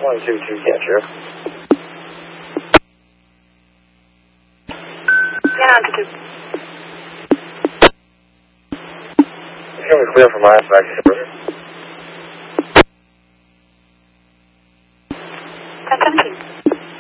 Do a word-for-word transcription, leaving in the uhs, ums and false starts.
one two two, yeah, sure. Yeah, altitude. It's going to be clear from my side, sir. ten seventeen.